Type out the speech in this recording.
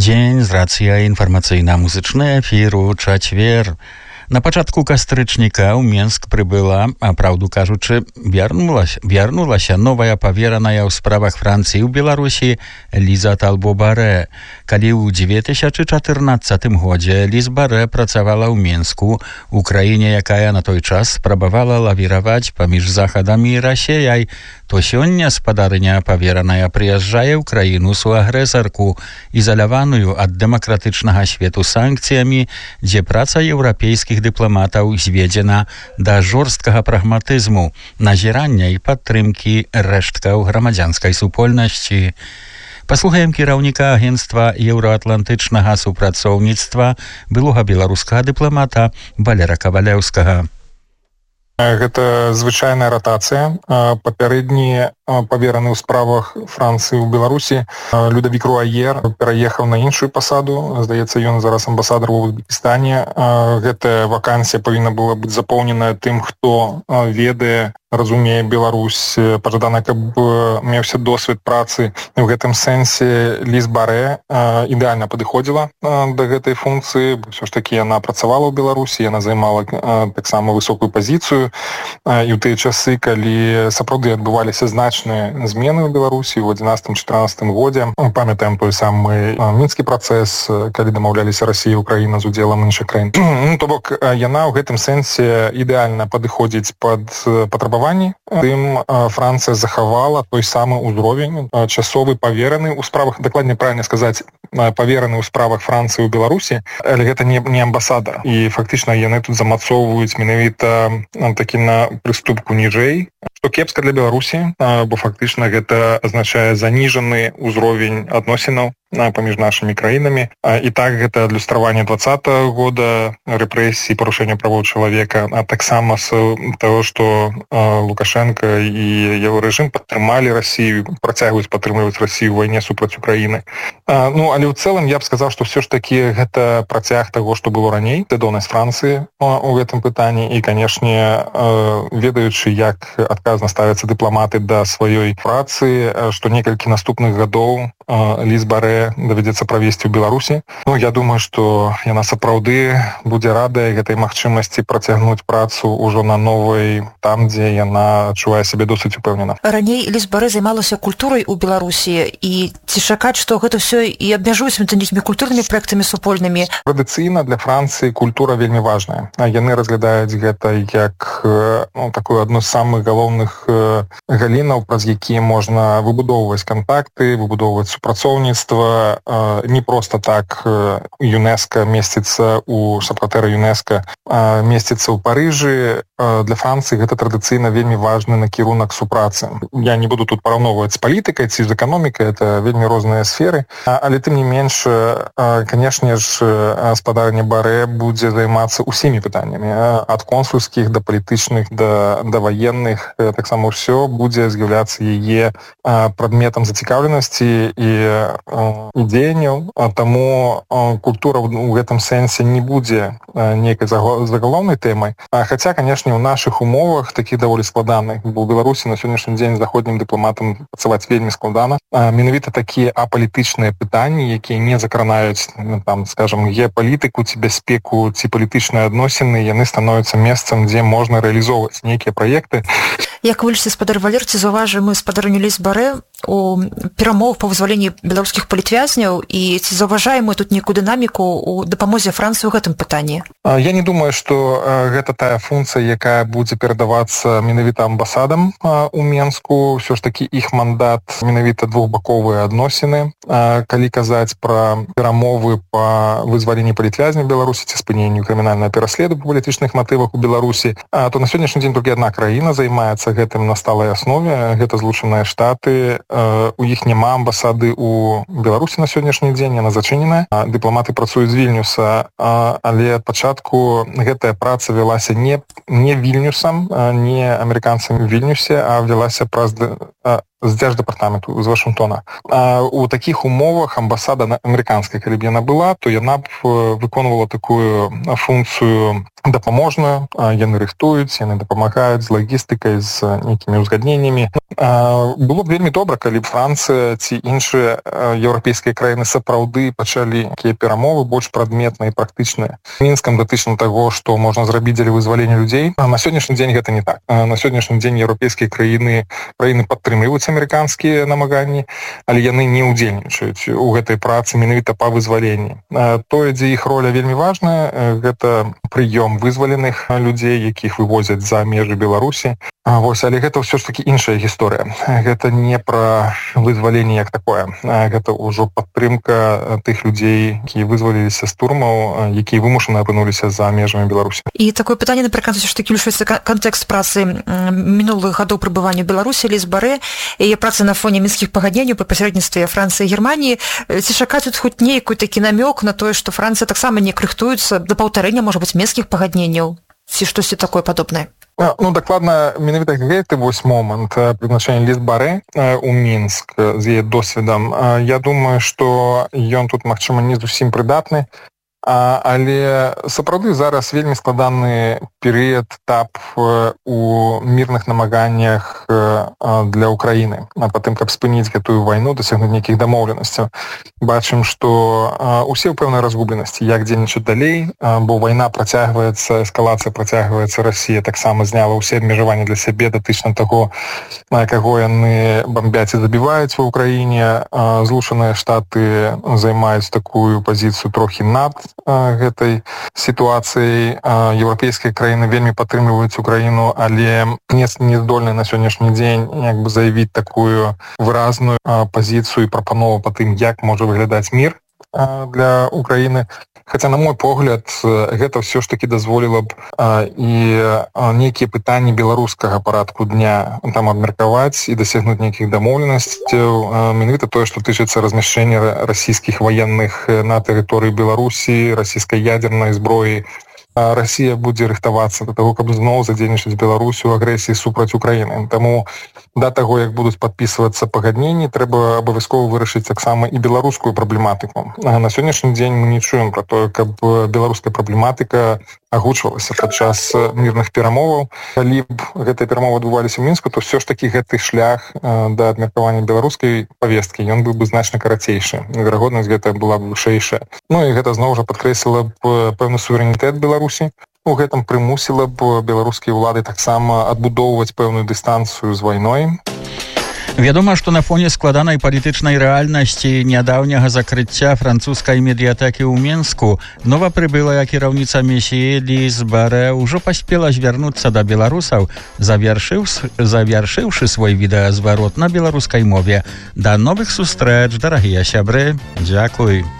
Дзень з рацыя інфармацыйна-музычны эфір у чацвер. На пачатку кастрычніка ў Менск прыбыла, а праўду кажучы, вярнулася новая павераная ў справах Францыі ў Беларусі Ліза Талбо-Барэ. Калі ў 2014 годзе Ліз Барэ працавала ў Менску, у краіне, якая на той час спрабавала лавіраваць паміж Захадам і Расіяй, то сёння спадарыня павераная прыязджае ў краіну суагрэсарку, ізаляваную ад дэмакратычнага свету санкцыямі, дзе праца еўрапейскіх дыпламатаў зведзена да жорсткага прагматызму, назірання і падтрымкі рэшткаў грамадзянскай супольнасці. Паслухаем кіраўніка агенцтва еўраатлантычнага супрацоўніцтва, былога беларускага дыпламата Валера Кавалеўскага. Гэта звычайная ратацыя. Папярэдні павераны ў справах Францыі ў Беларусі Людавік Руаер пераехаў на іншую пасаду. Здаецца, ён зараз амбасадар у Узбекістане. Гэтая вакансія павінна была быць запоўненая тым, хто ведае, разумее Беларусь. Пажадана, каб меўся досвед працы. У гэтым сэнсе Ліз Барэ ідэальна падыходзіла да гэтай функцыі. Ўсё ж такі яна працавала ў Беларусі, яна займала таксама высокую пазіцыю. І ў тыя часы, калі сапраўды адбываліся значныя змены ў Беларусі ў 11-14 годзе, памятаем той самы мінскі працэс, калі дамаўляліся Расія і Украіна з удзелам іншых краін. То бок яна ў гэтым сэнсе ідэальна падыходзіць пад патрабаванні. Тым Францыя захавала той самы ўзровень часовы павераны ў справах, дакладней правільна сказаць, павераны ў справах Францыі ў Беларусі, але гэта не амбасадар. І фактычна яны тут замацоўваюць менавіта такі на прыступку ніжэй, што кепска для Беларусі, бо фактычна гэта азначае заніжаны ўзровень адносінаў паміж нашымі краінамі. І так гэта адлюстраванне 2020 года, рэпрэсіі, парушэння правоў чалавека, а таксама з таго, што Лукашенко і яго рэжым падтрымалі Расію, працягваюць падтрымліваць Расію ў вайне супраць Украіны. Але ў цэлым я б сказаў, што ўсё ж такі гэта працяг таго, што было раней, цэдонасць Францыі у гэтым пытанні. І, канешне, ведаючы, як адказна ставяцца дыпламаты да сваёй працы, што некалькі наступных гадоў Ліз Барэ давядзецца правесці ў Беларусі. Я думаю, што яна сапраўды будзе радая гэтай магчымасці працягнуць працу ўжо на новай, там, дзе яна адчувае сябе досыць упэўнена. Раней Ліз Барэ займалася культурай у Беларусі, і ці чакаць, што гэта ўсё і абмяжуецца нейкімі культурнымі праектамі супольнымі? Традыцыйна для Францыі культура вельмі важная. Яны разглядаюць гэта як такую адну з самых галоўных галінаў, праз якія можна выбудоўваць кантакты, выбудоўваць супрацоўніцтва. Не проста так ЮНЕСКО месціцца у сакратары ЮНЕСКО, месціцца ў Парыжы. Для Францыі гэта традыцыйна вельмі важны накірунак супрацы. Я не буду тут параўноўваць з палітыкай ці з эканомікай, это вельмі розныя сферы, але тым не менш, канешне ж, спадарня Барэ будзе займацца усімі пытаннямі, ад консульскіх да палітычных да ваенных. Таксама ўсё будзе з'яўляцца яе прадметам зацікаўленасці і дзеянняў, таму культура ў гэтым сэнсе не будзе нейкай загалоўнай тэмай. Хаця, канешне, у нашых умовах такіх даволі складаных, бо ў Беларусі на сённяшні дзень заходнім дыпламатам працаваць вельмі складана. Менавіта такія апалітычныя пытанні, якія не закранаюць, скажам, геапалітыку ці бяспеку ці палітычныя адносіны, яны становяцца месцам, дзе можна рэалізоўваць нейкія праекты. Як вы лічыце, спадар Валер, ці заўважылі мы спадарню Ліз Барэ у перамовах па вызваленні беларускіх палітвязняў, і ці заўважаем мы тут нейкую дынаміку ў дапамозе Францыі ў гэтым пытанні? Я не думаю, што гэта тая функцыя, якая будзе перадавацца менавіта амбасадам у Менску. Ўсё ж такі іх мандат менавіта двухбаковыя адносіны. Калі казаць пра перамовы па вызваленні палітвязняў Беларусі ці спыненню крымінальнага пераследу па палітычных матывах у Беларусі, то на сённяшні дзень толькі адна краіна займаецца гэтым на сталай аснове, гэта Злучаныя Штаты. У іх няма амбасады ў Беларусі на сённяшні дзень, яна зачыненая. Дыпламаты працуюць з Вільнюса, але ад пачатку гэтая праца вялася не Вільнюсам, не амерыканцамі ў Вільнюсе, а вялася праз з дзярждэпартаменту, з Вашынгтона. У такіх умовах амбасада амерыканская, калі б яна была, то яна б выконвала такую функцыю дапаможную. Яны рыхтуюць, яны дапамагаюць з лагістыкай, з нейкімі ўзгадненнямі. Было б вельмі добра, калі б Францыя ці іншыя еўрапейскія краіны сапраўды пачалі такія перамовы больш прадметныя і практычныя. Мінскам датычна таго, што можна зрабіць дзеля вызвалення людзей. На сённяшні дзень гэта не так. На сённяшні дзень еўрапейскія краіны падтрымліваюць амерыканскія намаганні, але яны не ўдзельнічаюць у гэтай працы менавіта па вызваленні. Тое, дзе іх роля вельмі важная, гэта прыём вызваленых людзей, якіх вывозяць за межы Беларусі. Але гэта ўсё ж такі іншая гісторыя. Гэта не пра вызваленне як такое. Гэта ўжо падтрымка тых людзей, якія вызваліліся з турмаў, якія вымушана апынуліся за межамі Беларусі. І такое пытанне, напрыклад, ўсё ж такі ўлічваецца кантэкст працы мінулых гадоў пребывання ў Беларусі, Ліз Барэ, яе працы на фоне мінскіх пагадненняў пры пасярэдніцтве Францыі і Германіі. Ці чакаць тут хоць нейкі такі намёк на тое, што Францыя таксама не рыхтуецца да паўтарэння, можа быць, мінскіх пагадненняў ці штосьці такое падобнае? Дакладна, менавіта гэты момант прызначэння Ліз Барэ ў Мінск з яе досведам, я думаю, што ён тут, магчыма, не зусім прыдатны, але сапраўды зараз вельмі складаны перыяд, этап у мірных намаганнях для Украіны, па тым, каб спыніць гэтую вайну, дасягнуць нейкіх дамоўленасцяў. Бачым, што усе ў пэўнай разгубленасці, як дзейнічаць далей, бо вайна працягваецца, эскалацыя працягваецца, Расія таксама зняла ўсе абмежаванні для сябе датычна таго, каго яны бамбяць і забіваюць ва ўкраіне. Злучаныя Штаты займаюць такую пазіцыю трохі над гэтай сітуацыяй. Еўрапейскія краіны вельмі падтрымліваюць Украіну, але не здольны на сённяшні дзень заявіць такую выразную пазіцыю і прапанову па тым, як можа выглядаць мір для Украіны. Хаця, на мой погляд, гэта ўсё ж такі дазволіла б і нейкія пытанні беларускага парадку дня там абмеркаваць і дасягнуць нейкіх дамоўленасцяў. Менавіта тое, што тычыцца размяшчэння расійскіх ваенных на тэрыторыі Беларусі, расійскай ядзернай зброі. Расія будзе рыхтавацца да таго, каб зноў задзейнічаць Беларусі ў агрэсіі супраць Украіны. Таму да таго, як будуць падпісвацца пагадненні, трэба абавязкова вырашыць таксама і беларускую праблематыку. На сённяшні дзень мы не чуем пра тое, каб беларуская праблематыка агучвалася падчас мірных перамоваў. Калі б гэтыя перамовы адбываліся ў Мінску, то ўсё ж такі гэты шлях да абмеркавання беларускай павесткі, ён быў бы значна карацейшы. Верагоднасць гэта была б вышэйшая. І гэта зноў жа падкрэсліла б пэўны суверэнітэт Беларусі. У гэтым прымусіла б беларускія ўлады таксама адбудоўваць пэўную дыстанцыю з вайной. Вядома, што на фоне складанай палітычнай рэальнасці нядаўняга закрыцця французскай медыятэкі ў Мінску новапрыбылая кіраўніца місіі Ліз Барэ ўжо паспела звярнуцца да беларусаў, завяршыўшы свой відэазварот на беларускай мове. Да новых сустрэч, дарагія сябры. Дзякуй.